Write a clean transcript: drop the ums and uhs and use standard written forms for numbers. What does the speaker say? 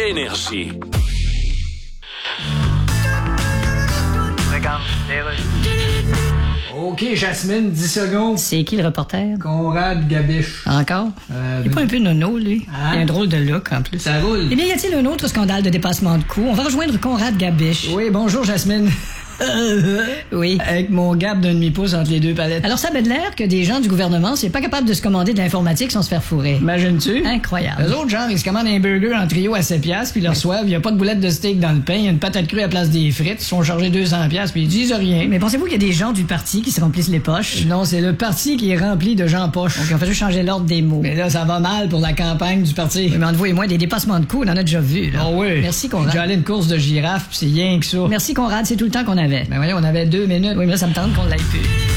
Énergie. OK, Jasmine, 10 secondes. C'est qui le reporter? Conrad Gabiche. Encore? Il est pas un peu nono, lui? Hein? Il a un drôle de look, en plus. Ça roule. Eh bien, y a-t-il un autre scandale de dépassement de coût? On va rejoindre Conrad Gabiche. Oui, bonjour, Jasmine. Oui. Avec mon gap d'un demi-pouce entre les deux palettes. Alors, ça avait de l'air que des gens du gouvernement, c'est pas capable de se commander de l'informatique sans se faire fourrer. Imagines-tu? Incroyable. Eux autres, genre, ils se commandent un burger en trio à 7$, puis ils le reçoivent. Il n'y a pas de boulette de steak dans le pain, il y a une patate crue à la place des frites. Ils sont chargés 200$, puis ils disent rien. Mais pensez-vous qu'il y a des gens du parti qui se remplissent les poches? Non, c'est le parti qui est rempli de gens poches. Donc, on fait juste changer l'ordre des mots. Mais là, ça va mal pour la campagne du parti. Mais entre vous et moi, des dépassements de coûts, on en a déjà vu, là. Oh oui. Merci, Conrad. J'ai allé une course de girafe, puis c'est rien que ça. Merci, Conrad, c'est tout le temps qu'on avait. Ben voyons, on avait 2 minutes. Oui, mais là, ça me tente qu'on l'aille plus.